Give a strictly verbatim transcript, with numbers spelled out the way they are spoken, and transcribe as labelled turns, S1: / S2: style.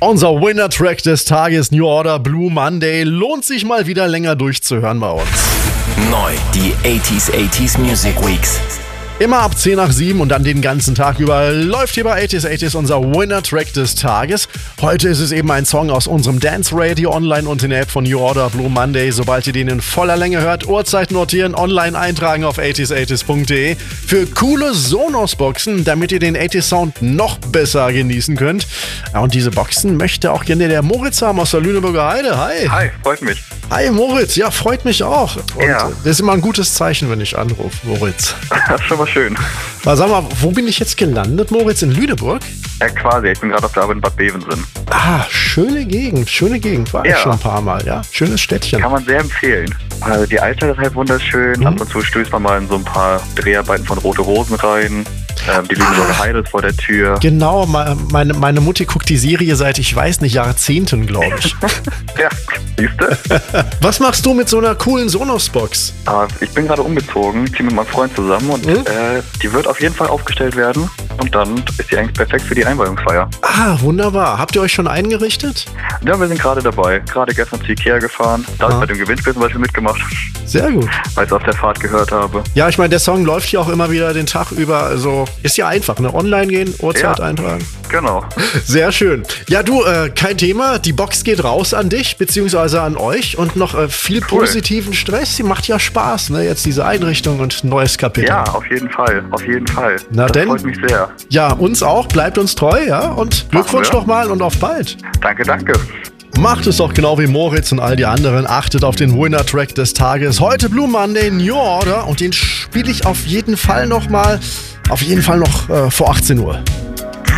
S1: Unser Winner-Track des Tages, New Order, Blue Monday. Lohnt sich mal wieder länger durchzuhören bei uns.
S2: Neu, die achtziger achtziger Music Weeks.
S1: Immer ab zehn nach sieben und dann den ganzen Tag über läuft hier bei achtziger achtziger unser Winner-Track des Tages. Heute ist es eben ein Song aus unserem Dance Radio online und in der App von New Order, Blue Monday. Sobald ihr den in voller Länge hört, Uhrzeit notieren, online eintragen auf achtziger achtziger punkt de für coole Sonos-Boxen, damit ihr den achtziger Sound noch besser genießen könnt. Ja, und diese Boxen möchte auch gerne der Moritz haben aus der Lüneburger Heide. Hi.
S3: Hi, freut mich.
S1: Hi Moritz, ja, freut mich auch. Und
S3: ja.
S1: Das ist immer ein gutes Zeichen, wenn ich anrufe, Moritz.
S3: Das ist schon mal schön.
S1: Mal sag mal, wo bin ich jetzt gelandet, Moritz? In Lüneburg?
S3: Ja, quasi. Ich bin gerade auf der Arbeit in Bad Bevensen.
S1: Ah, schöne Gegend, schöne Gegend. War
S3: ja.
S1: ich schon ein paar Mal, ja. Schönes Städtchen.
S3: Kann man sehr empfehlen. Also die Altstadt ist halt wunderschön. Mhm. Ab und zu stößt man mal in so ein paar Dreharbeiten von Rote Rosen rein. Ähm, die Lüneburger ah, Heide ist vor der Tür.
S1: Genau, meine, meine Mutti guckt die Serie seit, ich weiß nicht, Jahrzehnten, glaube ich.
S3: Ja, siehst du?
S1: Was machst du mit so einer coolen Sonos-Box?
S3: Ah, ich bin gerade umgezogen, ziehe mit meinem Freund zusammen und mhm. äh, die wird auf jeden Fall aufgestellt werden. Und dann ist die eigentlich perfekt für die Einweihungsfeier.
S1: Ah, wunderbar. Habt ihr euch schon eingerichtet?
S3: Ja, wir sind gerade dabei. Gerade gestern zu Ikea gefahren. Da habe ich bei dem Gewinnspiel zum Beispiel mitgemacht.
S1: Sehr gut.
S3: Weil ich es auf der Fahrt gehört habe.
S1: Ja, ich meine, der Song läuft ja auch immer wieder den Tag über. Also ist ja einfach, ne? Online gehen, Uhrzeit ja, eintragen.
S3: Genau.
S1: Sehr schön. Ja, du, äh, kein Thema. Die Box geht raus an dich, beziehungsweise an euch. Und noch äh, viel cool. positiven Stress. Die macht ja Spaß, ne? Jetzt diese Einrichtung und ein neues Kapitel.
S3: Ja, auf jeden Fall. Auf jeden Fall.
S1: Na
S3: das
S1: denn?
S3: freut mich sehr.
S1: Ja, uns auch. Bleibt uns treu, ja? Und Glückwunsch nochmal und auf bald.
S3: Danke, danke.
S1: Macht es doch genau wie Moritz und all die anderen. Achtet auf den Winner-Track des Tages. Heute Blue Monday, New Order. Und den spiele ich auf jeden Fall nochmal, auf jeden Fall noch äh, vor achtzehn Uhr.